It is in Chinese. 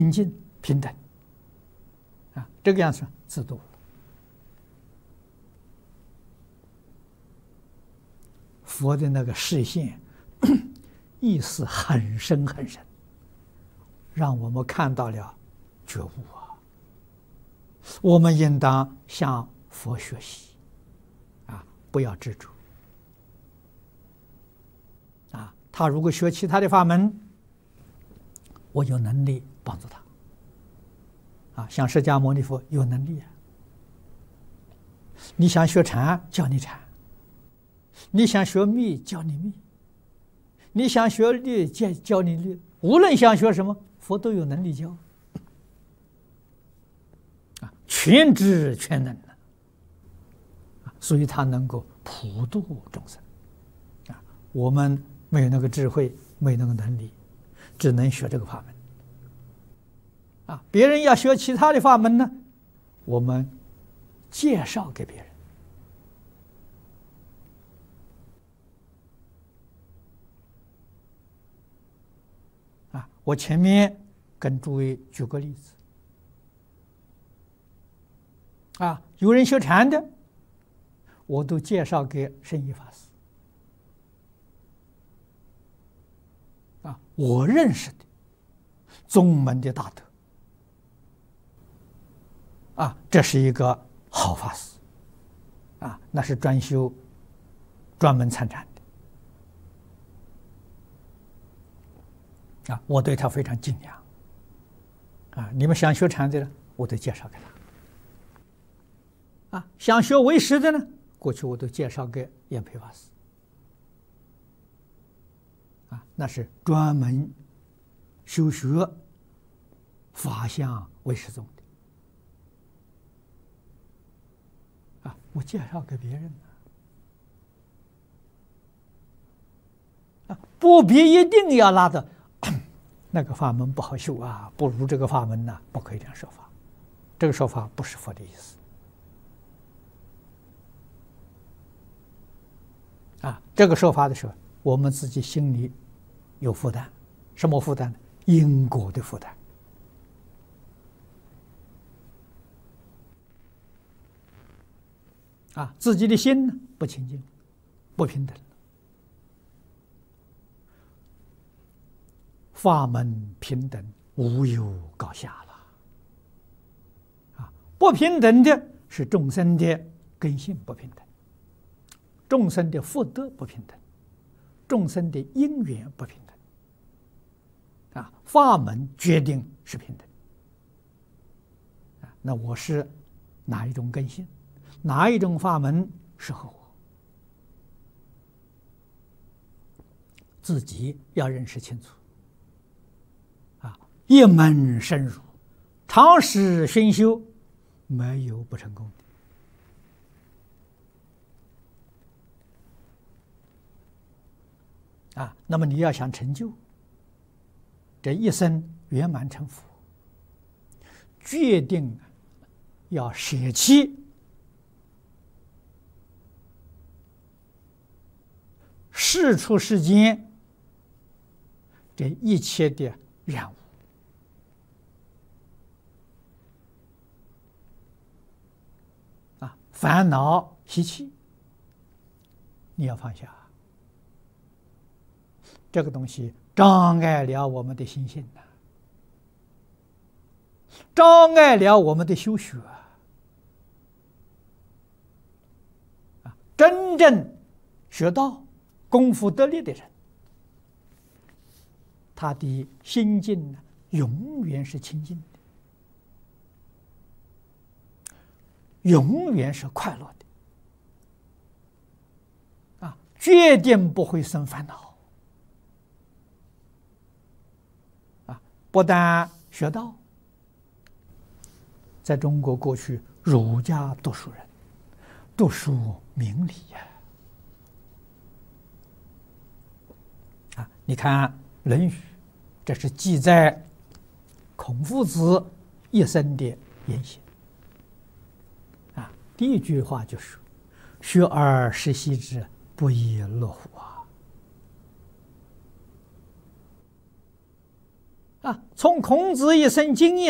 平静平等这个样子自度。佛的那个示现意思很深很深，让我们看到了觉悟我们应当向佛学习不要执着他如果学其他的法门，我有能力帮助他像释迦牟尼佛有能力你想学禅，教你禅；你想学密，教你密；你想学律，教你律。无论想学什么，佛都有能力教全知全能所以他能够普度众生我们没有那个智慧，没有那个能力，只能学这个法门别人要学其他的法门呢，我们介绍给别人我前面跟诸位举个例子有人学禅的，我都介绍给圣依法师我认识的宗门的大德这是一个好法师那是专门参禅的我对他非常敬仰你们想学禅的呢，我都介绍给他想学唯识的呢，过去我都介绍给延培法师那是专门修学法相唯识宗的我介绍给别人不必一定要拉的那个法门不好修不如这个法门不可以这样说法，这个说法不是佛的意思这个说法的时候，我们自己心里有负担，什么负担呢？因果的负担自己的心呢不清净，不平等，法门平等，无有高下了不平等的是众生的根性不平等，众生的福德不平等，众生的因缘不平等法门决定是平等那我是哪一种根性，哪一种法门适合我，自己要认识清楚一门深入，长时熏修，没有不成功的那么你要想成就这一生圆满成佛，决定要舍弃世出世间这一切的染污烦恼习气，你要放下这个东西，障碍了我们的心性障碍了我们的修学真正学到功夫得力的人，他的心境永远是清净的，永远是快乐的决定不会生烦恼不但学到，在中国过去儒家读书人读书明理你看《论语》，这是记载孔夫子一生的言行第一句话就是“学而时习之，不亦乐乎” 从孔子一生经验。